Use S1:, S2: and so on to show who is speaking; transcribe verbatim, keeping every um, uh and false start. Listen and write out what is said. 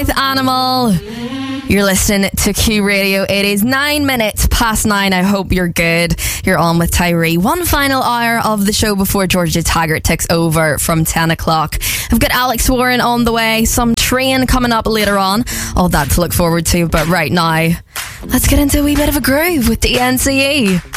S1: Animal. You're listening to Q Radio. It is nine minutes past nine. I hope you're good. You're on with Tyree. One final hour of the show before Georgia Taggart takes over from ten o'clock. I've got Alex Warren on the way. Some train coming up later on. All that to look forward to. But right now, let's get into a wee bit of a groove with the N C E.